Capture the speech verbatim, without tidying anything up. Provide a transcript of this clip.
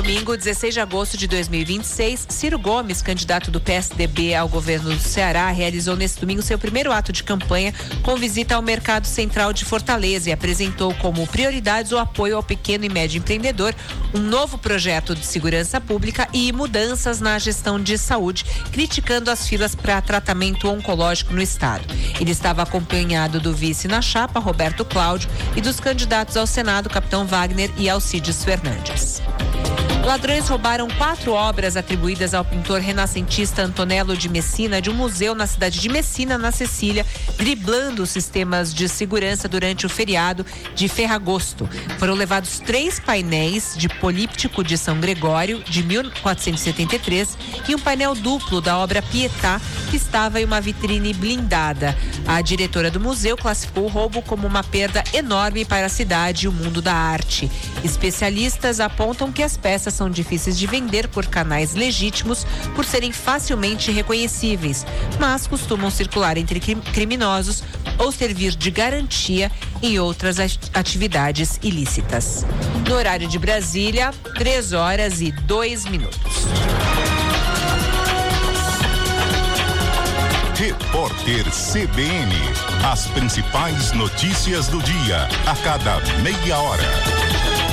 domingo, dezesseis de agosto de dois mil e vinte e seis, Ciro Gomes, candidato do P S D B ao governo do Ceará, realizou neste domingo seu primeiro ato de campanha com visita ao Mercado Central de Fortaleza e apresentou como prioridades o apoio ao pequeno e médio empreendedor, um novo projeto de segurança pública e mudanças na gestão de saúde, criticando as filas para tratamento oncológico no estado. Ele estava acompanhado do vice na chapa, Roberto Cláudio, e dos candidatos ao Senado, Capitão Wagner e Alcides Fernandes. Ladrões roubaram quatro obras atribuídas ao pintor renascentista Antonello de Messina de um museu na cidade de Messina, na Sicília, driblando os sistemas de segurança durante o feriado de Ferragosto. Foram levados três painéis de políptico de São Gregório, de mil quatrocentos e setenta e três, e um painel duplo da obra Pietà, que estava em uma vitrine blindada. A diretora do museu classificou o roubo como uma perda enorme para a cidade e o mundo da arte. Especialistas apontam que as peças são difíceis de vender por canais legítimos por serem facilmente reconhecíveis, mas costumam circular entre criminosos ou servir de garantia em outras atividades ilícitas. No horário de Brasília, três horas e dois minutos. Repórter C B N. As principais notícias do dia, a cada meia hora.